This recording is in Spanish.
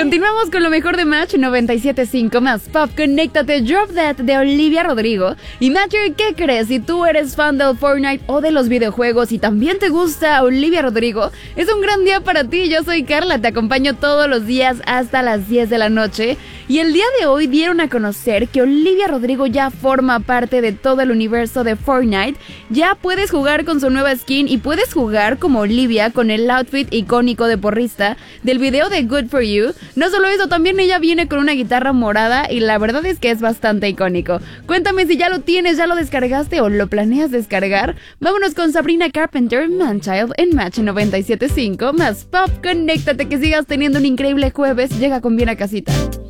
Continuamos con lo mejor de Match 97.5 más Pop. Conéctate, Drop That de Olivia Rodrigo. Y Match, ¿qué crees? Si tú eres fan del Fortnite o de los videojuegos y también te gusta Olivia Rodrigo, es un gran día para ti. Yo soy Carla, te acompaño todos los días hasta las 10 de la noche. Y el día de hoy dieron a conocer que Olivia Rodrigo ya forma parte de todo el universo de Fortnite. Ya puedes jugar con su nueva skin y puedes jugar como Olivia con el outfit icónico de porrista del video de Good For You. No solo eso, también ella viene con una guitarra morada y la verdad es que es bastante icónico. Cuéntame si ya lo tienes, ya lo descargaste o lo planeas descargar. Vámonos con Sabrina Carpenter, Manchild en Match 97.5 más Pop. Conéctate, que sigas teniendo un increíble jueves. Llega con bien a casita.